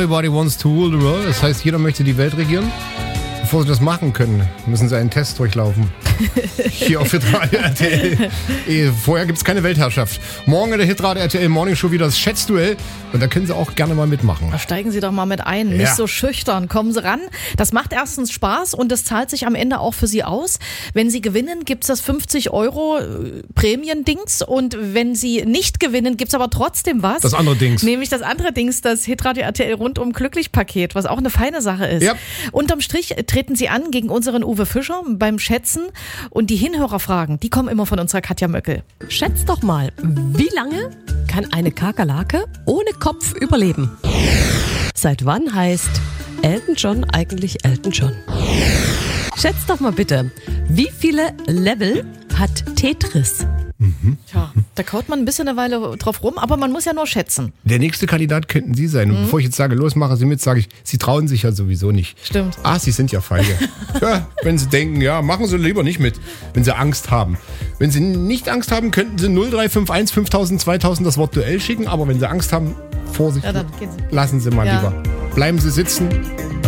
Everybody wants to rule the world. Das heißt, jeder möchte die Welt regieren. Bevor sie das machen können, müssen sie einen Test durchlaufen. Hier auf Hitradio RTL. Vorher gibt es keine Weltherrschaft. Morgen in der Hitradio RTL Morning Show wieder das Schätzduell. Und da können Sie auch gerne mal mitmachen. Da steigen Sie doch mal mit ein. Ja. Nicht so schüchtern. Kommen Sie ran. Das macht erstens Spaß und das zahlt sich am Ende auch für Sie aus. Wenn Sie gewinnen, gibt es das 50 € Prämiendings. Und wenn Sie nicht gewinnen, gibt es aber trotzdem was. Das andere Dings. Nämlich das andere Dings, das Hitradio RTL rundum Glücklich-Paket, was auch eine feine Sache ist. Ja. Unterm Strich treten Sie an gegen unseren Uwe Fischer beim Schätzen. Und die Hinhörerfragen, die kommen immer von unserer Katja Möckel. Schätzt doch mal, wie lange kann eine Kakerlake ohne Kopf überleben? Seit wann heißt Elton John eigentlich Elton John? Schätzt doch mal bitte, wie viele Level hat Tetris? Tja, da kaut man ein bisschen eine Weile drauf rum, aber man muss ja nur schätzen. Der nächste Kandidat könnten Sie sein. Und bevor ich jetzt sage, los, machen Sie mit, sage ich, Sie trauen sich ja sowieso nicht. Stimmt. Sie sind ja feige. Ja, wenn Sie denken, ja, machen Sie lieber nicht mit, wenn Sie Angst haben. Wenn Sie nicht Angst haben, könnten Sie 0351 5000 2000 das Wort Duell schicken. Aber wenn Sie Angst haben, Vorsicht, ja, dann gehen Sie. Lassen Sie mal lieber. Bleiben Sie sitzen.